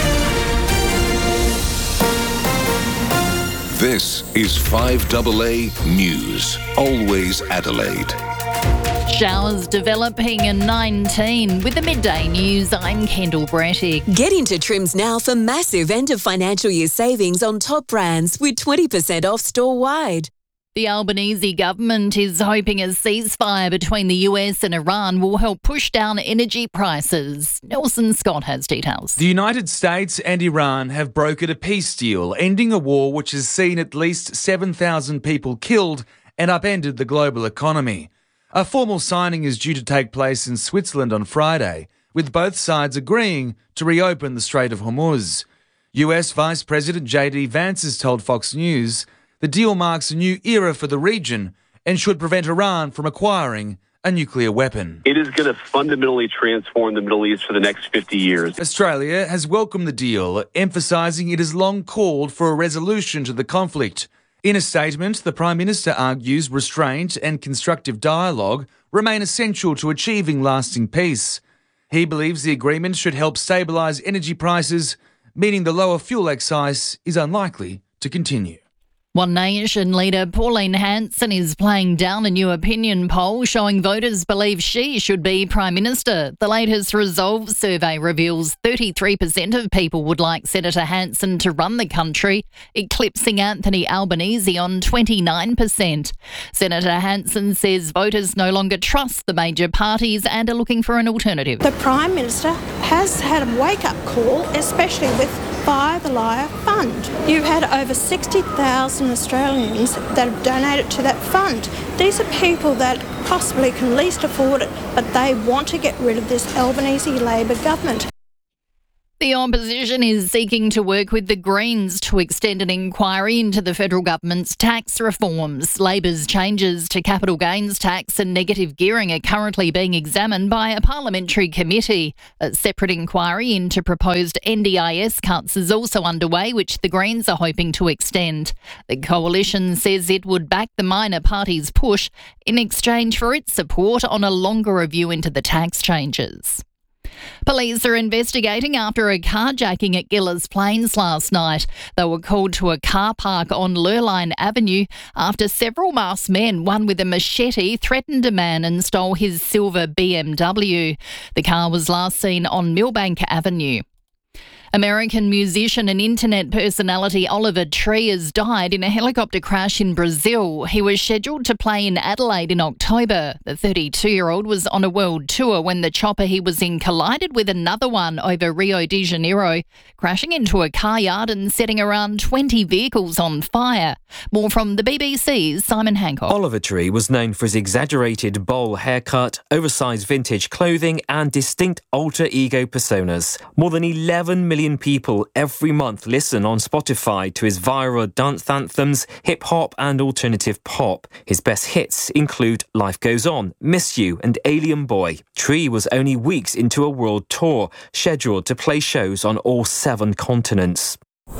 This is five double A News. Always Adelaide. Showers developing in nineteen. With the midday news, I'm Kendall Brattick. Get into Trims now for massive end of financial year savings on top brands with twenty percent off store-wide. The Albanese government is hoping a ceasefire between the U S and Iran will help push down energy prices. Nelson Scott has details. The United States and Iran have brokered a peace deal, ending a war which has seen at least seven thousand people killed and upended the global economy. A formal signing is due to take place in Switzerland on Friday, with both sides agreeing to reopen the Strait of Hormuz. U S Vice President J D Vance has told Fox News the deal marks a new era for the region and should prevent Iran from acquiring a nuclear weapon. It is going to fundamentally transform the Middle East for the next fifty years. Australia has welcomed the deal, emphasising it has long called for a resolution to the conflict. In a statement, the Prime Minister argues restraint and constructive dialogue remain essential to achieving lasting peace. He believes the agreement should help stabilise energy prices, meaning the lower fuel excise is unlikely to continue. One Nation leader Pauline Hanson is playing down a new opinion poll showing voters believe she should be Prime Minister. The latest Resolve survey reveals thirty-three percent of people would like Senator Hanson to run the country, eclipsing Anthony Albanese on twenty-nine percent. Senator Hanson says voters no longer trust the major parties and are looking for an alternative. The Prime Minister has had a wake-up call, especially with Buy the Liar Fund. You've had over sixty thousand Australians that have donated to that fund. These are people that possibly can least afford it, but they want to get rid of this Albanese Labor government. The opposition is seeking to work with the Greens to extend an inquiry into the federal government's tax reforms. Labor's changes to capital gains tax and negative gearing are currently being examined by a parliamentary committee. A separate inquiry into proposed N D I S cuts is also underway, which the Greens are hoping to extend. The coalition says it would back the minor party's push in exchange for its support on a longer review into the tax changes. Police are investigating after a carjacking at Gillars Plains last night. They were called to a car park on Lurline Avenue after several masked men, one with a machete, threatened a man and stole his silver B M W. The car was last seen on Millbank Avenue. American musician and internet personality Oliver Tree has died in a helicopter crash in Brazil. He was scheduled to play in Adelaide in October. The thirty-two-year-old was on a world tour when the chopper he was in collided with another one over Rio de Janeiro, crashing into a car yard and setting around twenty vehicles on fire. More from the B B C's Simon Hancock. Oliver Tree was known for his exaggerated bowl haircut, oversized vintage clothing and distinct alter ego personas. More than eleven million people every month listen on Spotify to his viral dance anthems, hip-hop and alternative pop. His best hits include Life Goes On, Miss You and Alien Boy. Tree was only weeks into a world tour, scheduled to play shows on all seven continents.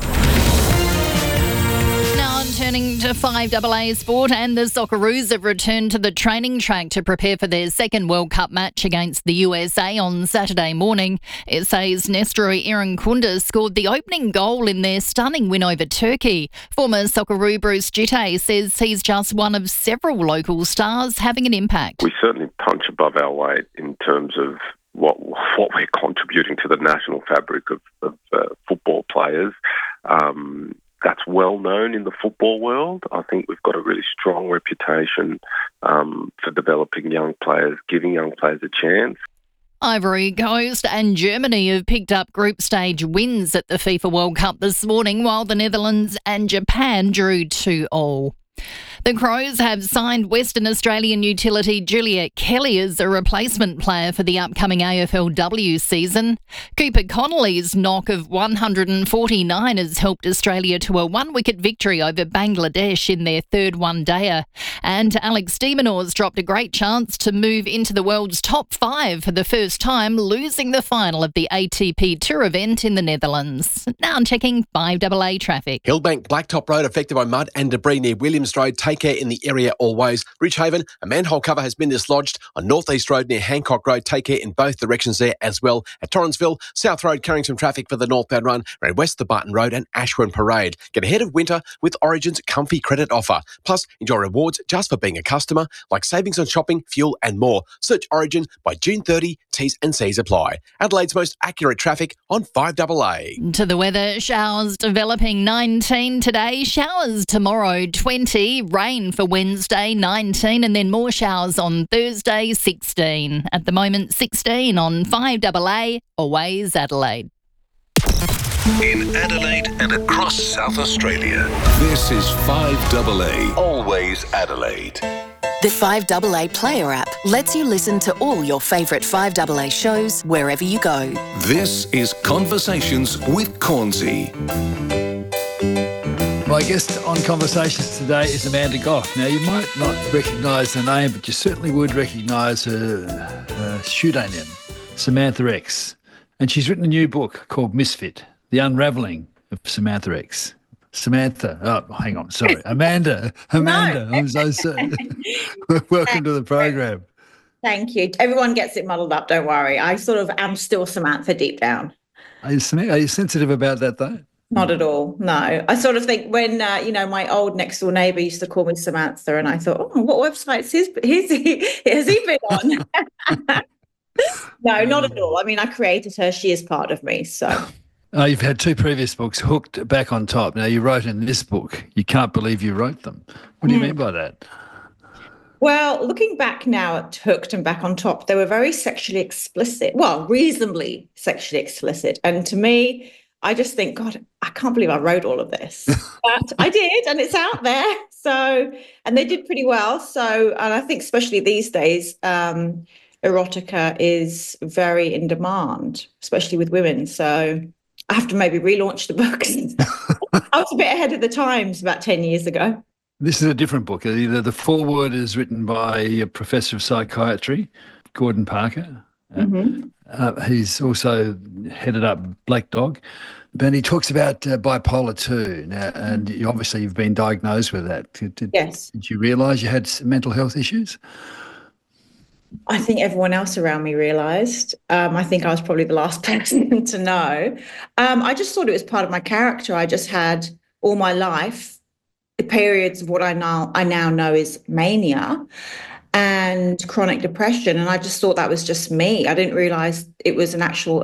Turning to five double A sport, and the Socceroos have returned to the training track to prepare for their second World Cup match against the U S A on Saturday morning. S A's Nestori Irankunda scored the opening goal in their stunning win over Turkey. Former Socceroo Bruce Gitte says he's just one of several local stars having an impact. We certainly punch above our weight in terms of what what we're contributing to the national fabric of, of uh, football players. Um, That's well known in the football world. I think we've got a really strong reputation um, for developing young players, giving young players a chance. Ivory Coast and Germany have picked up group stage wins at the FIFA World Cup this morning, while the Netherlands and Japan drew two all. The Crows have signed Western Australian utility Juliet Kelly as a replacement player for the upcoming A F L W season. Cooper Connolly's knock of one hundred forty-nine has helped Australia to a one-wicket victory over Bangladesh in their third one-dayer. And Alex de Minaur's dropped a great chance to move into the world's top five for the first time, losing the final of the A T P Tour event in the Netherlands. Now I'm checking five double A traffic. Hillbank Blacktop Road affected by mud and debris near Williams Road. Take care in the area always. Bridgehaven, a manhole cover has been dislodged on North East Road near Hancock Road. Take care in both directions there as well. At Torrensville, South Road carrying some traffic for the northbound run, round west the Barton Road and Ashburn Parade. Get ahead of winter with Origin's comfy credit offer. Plus, enjoy rewards just for being a customer, like savings on shopping, fuel and more. Search Origin by June thirtieth. T's and C's apply. Adelaide's most accurate traffic on five double A. To the weather, showers developing nineteen today, showers tomorrow twenty, rain for Wednesday nineteen, and then more showers on Thursday sixteen. At the moment sixteen on five double A, always Adelaide. In Adelaide and across South Australia, this is five double A, always Adelaide. The five double A Player app lets you listen to all your favourite five double A shows wherever you go. This is Conversations with Cornsey. My guest on Conversations today is Amanda Gough. Now, you might not recognise her name, but you certainly would recognise her, her pseudonym, Samantha X. And she's written a new book called Misfit, The Unravelling of Samantha X. Samantha, oh, hang on, sorry. Amanda, Amanda, no. I'm so sorry. Welcome to the program. Thank you. Everyone gets it muddled up, don't worry. I sort of am still Samantha deep down. Are you, are you sensitive about that, though? Not at all. No, I sort of think when uh, you know my old next door neighbour used to call me Samantha, and I thought, oh, what website's his? His has he been on? No, not at all. I mean, I created her; she is part of me. So. Uh, you've had two previous books, Hooked, Back on Top. Now, you wrote in this book, you can't believe you wrote them. What do you mm. mean by that? Well, looking back now at Hooked and Back on Top, they were very sexually explicit. Well, reasonably sexually explicit. And to me, I just think, God, I can't believe I wrote all of this. But I did, and it's out there. So, and they did pretty well. So, and I think especially these days, um, erotica is very in demand, especially with women. So I have to maybe relaunch the books. I was a bit ahead of the times about ten years ago. This is a different book. The, the foreword is written by a professor of psychiatry, Gordon Parker. Mm-hmm. Uh, he's also headed up Black Dog. But he talks about uh, bipolar two. Now, and you, obviously you've been diagnosed with that. Did, did, yes. Did you realise you had mental health issues? I think everyone else around me realised. Um, I think I was probably the last person to know. Um, I just thought it was part of my character. I just had all my life the periods of what I now I now know is mania and chronic depression, and I just thought that was just me. I didn't realise it was an actual